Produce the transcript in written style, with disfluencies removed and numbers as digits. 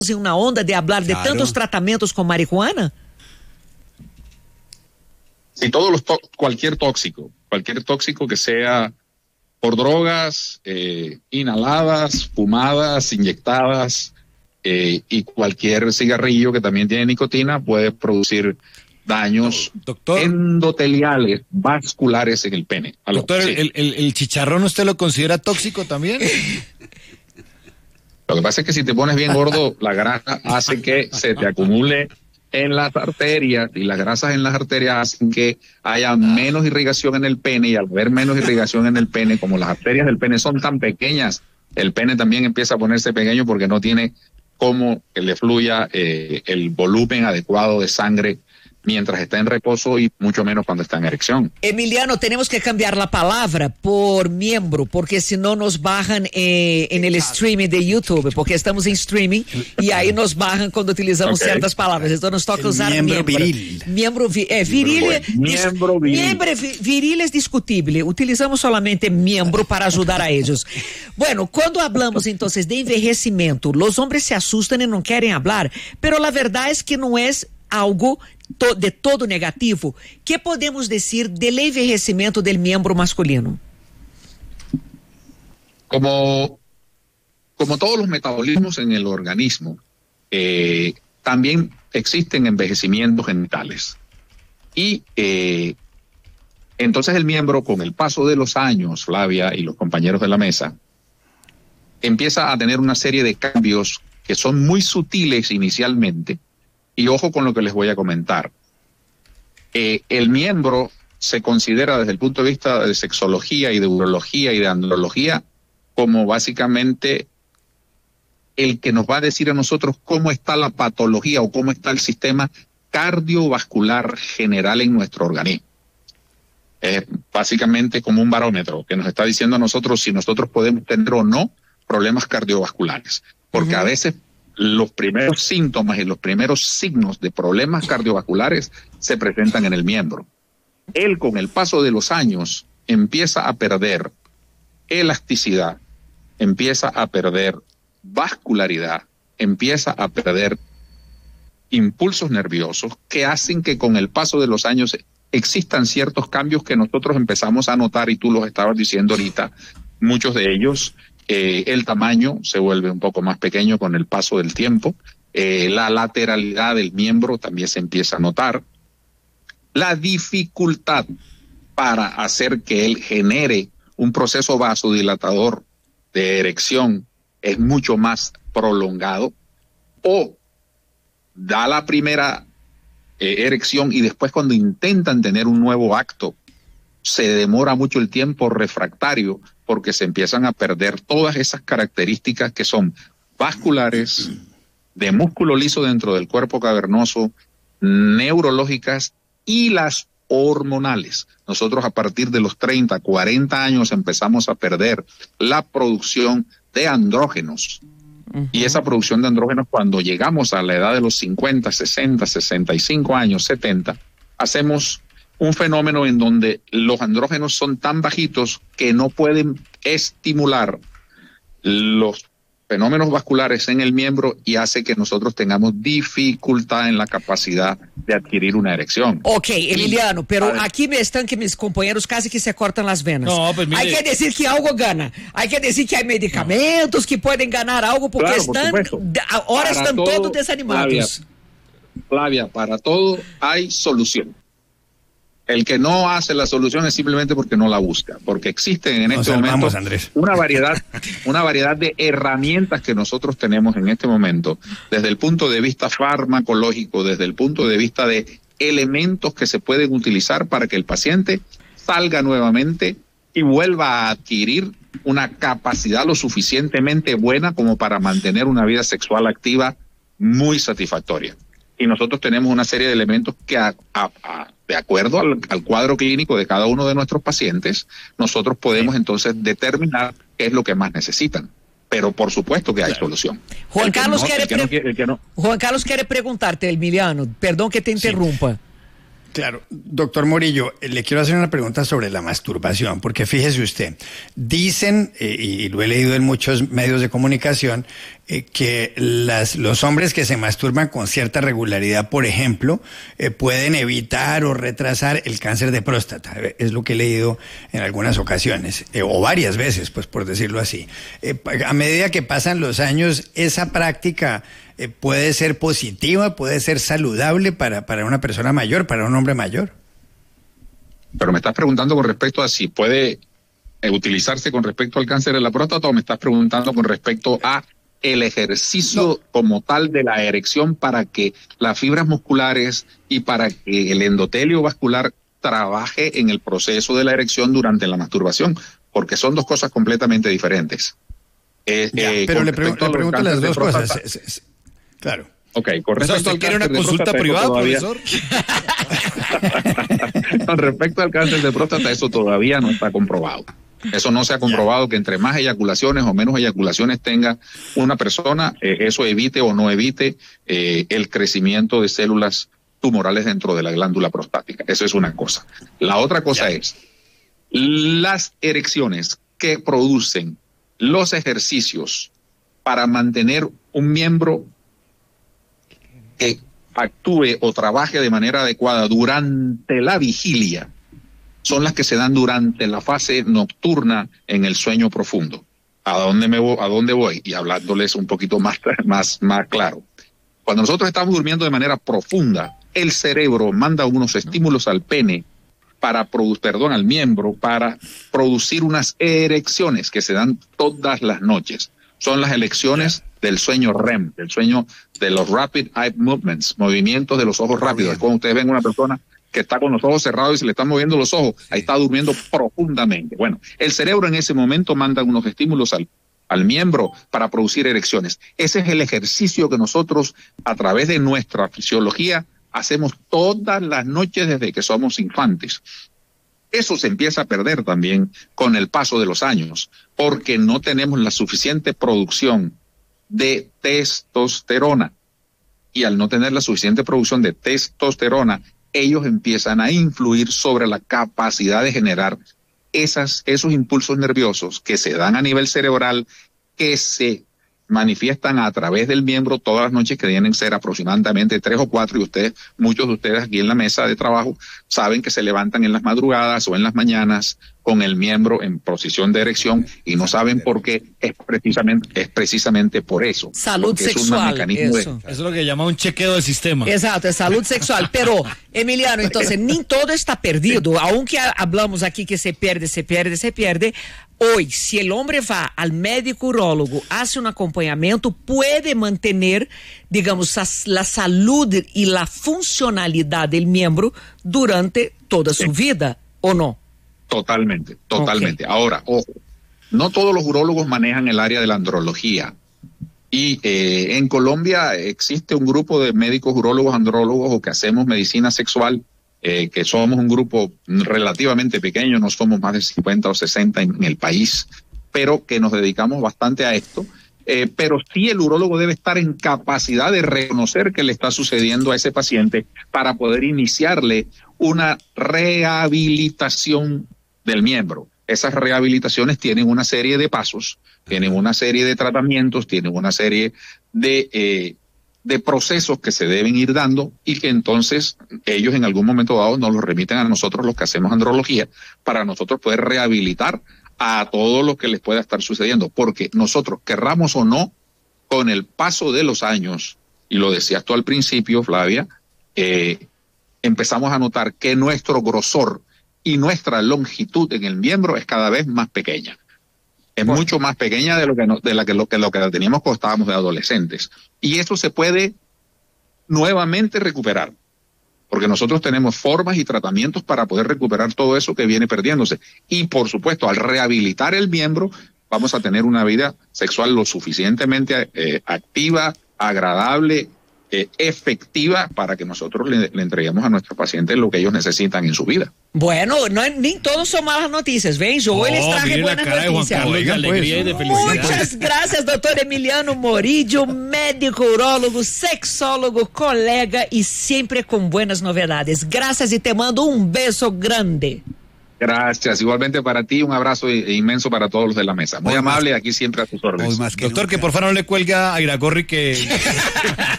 en una onda de hablar de tantos tratamientos con marihuana? Sí, cualquier tóxico que sea por drogas, inhaladas, fumadas, inyectadas, y cualquier cigarrillo que también tiene nicotina puede producir daños endoteliales, vasculares en el pene. Doctor, sí. ¿el chicharrón usted lo considera tóxico también? Lo que pasa es que si te pones bien gordo, la grasa hace que se te acumule en las arterias, y las grasas en las arterias hacen que haya menos irrigación en el pene, y al haber menos irrigación en el pene, como las arterias del pene son tan pequeñas, el pene también empieza a ponerse pequeño porque no tiene cómo que le fluya el volumen adecuado de sangre mientras está en reposo, y mucho menos cuando está en erección. Emiliano, tenemos que cambiar la palabra por miembro, porque si no nos bajan en el streaming de YouTube, porque estamos en streaming y ahí nos bajan cuando utilizamos ciertas palabras. Entonces nos toca usar miembro. Viril. Miembro viril es discutible. Utilizamos solamente miembro para ayudar a ellos. Bueno, cuando hablamos entonces de envejecimiento, los hombres se asustan y no quieren hablar, pero la verdad es que no es algo de todo negativo. ¿Qué podemos decir del envejecimiento del miembro masculino? Como todos los metabolismos en el organismo, también existen envejecimientos genitales. Y entonces el miembro, con el paso de los años, Flavia y los compañeros de la mesa, empieza a tener una serie de cambios que son muy sutiles inicialmente. Y ojo con lo que les voy a comentar. El miembro se considera desde el punto de vista de sexología y de urología y de andrología como básicamente el que nos va a decir a nosotros cómo está la patología o cómo está el sistema cardiovascular general en nuestro organismo. Es básicamente como un barómetro que nos está diciendo a nosotros si nosotros podemos tener o no problemas cardiovasculares. Porque a veces los primeros síntomas y los primeros signos de problemas cardiovasculares se presentan en el miembro. Él, con el paso de los años, empieza a perder elasticidad, empieza a perder vascularidad, empieza a perder impulsos nerviosos que hacen que con el paso de los años existan ciertos cambios que nosotros empezamos a notar, y tú los estabas diciendo ahorita, muchos de ellos. El tamaño se vuelve un poco más pequeño con el paso del tiempo. La lateralidad del miembro también se empieza a notar. La dificultad para hacer que él genere un proceso vasodilatador de erección es mucho más prolongado, o da la primera erección y después, cuando intentan tener un nuevo acto, se demora mucho el tiempo refractario, porque se empiezan a perder todas esas características que son vasculares, de músculo liso dentro del cuerpo cavernoso, neurológicas y las hormonales. Nosotros a partir de los 30, 40 años empezamos a perder la producción de andrógenos. Y esa producción de andrógenos, cuando llegamos a la edad de los 50, 60, 65 años, 70, hacemos un fenómeno en donde los andrógenos son tan bajitos que no pueden estimular los fenómenos vasculares en el miembro, y hace que nosotros tengamos dificultad en la capacidad de adquirir una erección. Ok, Emiliano, pero aquí me están que mis compañeros casi que se cortan las venas. No, pues mire. Hay que decir que algo gana. Hay que decir que hay medicamentos que pueden ganar algo, porque ahora están todos desanimados. Flavia, para todo hay solución. El que no hace la solución es simplemente porque no la busca, porque existen en este momento una variedad de herramientas que nosotros tenemos en este momento, desde el punto de vista farmacológico, desde el punto de vista de elementos que se pueden utilizar para que el paciente salga nuevamente y vuelva a adquirir una capacidad lo suficientemente buena como para mantener una vida sexual activa muy satisfactoria. Y nosotros tenemos una serie de elementos que de acuerdo al cuadro clínico de cada uno de nuestros pacientes, nosotros podemos entonces determinar qué es lo que más necesitan. Pero por supuesto que hay solución. Juan Carlos quiere preguntarte, Emiliano, perdón que te interrumpa. Claro, doctor Morillo, le quiero hacer una pregunta sobre la masturbación, porque fíjese usted, dicen, y lo he leído en muchos medios de comunicación, que los hombres que se masturban con cierta regularidad, por ejemplo, pueden evitar o retrasar el cáncer de próstata. Es lo que he leído en algunas ocasiones, o varias veces, pues por decirlo así. A medida que pasan los años, esa práctica puede ser positiva, puede ser saludable para una persona mayor, para un hombre mayor. Pero me estás preguntando con respecto a si puede utilizarse con respecto al cáncer de la próstata, o me estás preguntando con respecto a el ejercicio como tal de la erección para que las fibras musculares y para que el endotelio vascular trabaje en el proceso de la erección durante la masturbación, porque son dos cosas completamente diferentes. Pero le pregunto las dos cosas. Claro. Ok, con respecto ¿Usted quiere una consulta privada, profesor? Con respecto al cáncer de próstata, eso todavía no está comprobado. Eso no se ha comprobado que entre más eyaculaciones o menos eyaculaciones tenga una persona, eso evite o no evite el crecimiento de células tumorales dentro de la glándula prostática. Eso es una cosa. La otra cosa es las erecciones que producen los ejercicios para mantener un miembro que actúe o trabaje de manera adecuada durante la vigilia son las que se dan durante la fase nocturna en el sueño profundo. ¿A dónde voy? Y hablándoles un poquito más claro. Cuando nosotros estamos durmiendo de manera profunda, el cerebro manda unos estímulos al pene al miembro para producir unas erecciones que se dan todas las noches. Son las elecciones del sueño REM, del sueño de los Rapid Eye Movements, movimientos de los ojos rápidos. Cuando ustedes ven una persona que está con los ojos cerrados y se le están moviendo los ojos, ahí está durmiendo profundamente. Bueno, el cerebro en ese momento manda unos estímulos al miembro para producir erecciones. Ese es el ejercicio que nosotros, a través de nuestra fisiología, hacemos todas las noches desde que somos infantes. Eso se empieza a perder también con el paso de los años, porque no tenemos la suficiente producción de testosterona. Y al no tener la suficiente producción de testosterona, ellos empiezan a influir sobre la capacidad de generar esos impulsos nerviosos que se dan a nivel cerebral, que se manifiestan a través del miembro todas las noches, que deben ser aproximadamente 3 o 4, y muchos de ustedes aquí en la mesa de trabajo saben que se levantan en las madrugadas o en las mañanas con el miembro en posición de erección y no saben por qué, es precisamente por eso. Salud sexual, eso es lo que llama un chequeo del sistema. Exacto, es salud sexual. Pero, Emiliano, entonces, ni todo está perdido, aunque hablamos aquí que se pierde. Hoy, si el hombre va al médico urólogo, hace un acompañamiento, puede mantener, digamos, la salud y la funcionalidad del miembro durante toda su vida, ¿o no? Totalmente. Okay. Ahora, ojo, no todos los urólogos manejan el área de la andrología. Y en Colombia existe un grupo de médicos urólogos, andrólogos, o que hacemos medicina sexual, que somos un grupo relativamente pequeño, no somos más de 50 o 60 en el país, pero que nos dedicamos bastante a esto. Pero sí, el urólogo debe estar en capacidad de reconocer qué le está sucediendo a ese paciente para poder iniciarle una rehabilitación del miembro. Esas rehabilitaciones tienen una serie de pasos, tienen una serie de tratamientos, tienen una serie de procesos que se deben ir dando, y que entonces ellos en algún momento dado nos los remiten a nosotros, los que hacemos andrología, para nosotros poder rehabilitar a todo lo que les pueda estar sucediendo, porque nosotros, querramos o no, con el paso de los años, y lo decías tú al principio, Flavia, empezamos a notar que nuestro grosor y nuestra longitud en el miembro es cada vez más pequeña. Es mucho más pequeña de lo que teníamos cuando estábamos de adolescentes. Y eso se puede nuevamente recuperar, porque nosotros tenemos formas y tratamientos para poder recuperar todo eso que viene perdiéndose. Y por supuesto, al rehabilitar el miembro, vamos a tener una vida sexual lo suficientemente activa, agradable, efectiva para que nosotros le entreguemos a nuestros pacientes lo que ellos necesitan en su vida. Bueno, ni todos son malas noticias, ¿ven? Yo hoy les traje buenas noticias. De alegría y de felicidad. Muchas gracias, doctor Emiliano Morillo, médico, urólogo, sexólogo, colega y siempre con buenas novedades. Gracias y te mando un beso grande. Gracias, igualmente para ti, un abrazo inmenso para todos los de la mesa. Muy amable, aquí siempre a tus órdenes. Doctor, que por favor no le cuelga a Iragorri que